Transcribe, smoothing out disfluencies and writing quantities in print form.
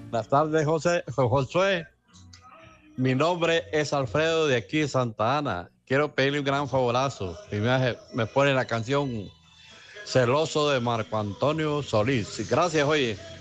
Buenas tardes, Josué. Mi nombre es Alfredo de aquí de Santa Ana. Quiero pedirle un gran favorazo. Y me pone la canción Celoso de Marco Antonio Solís. Gracias, oye.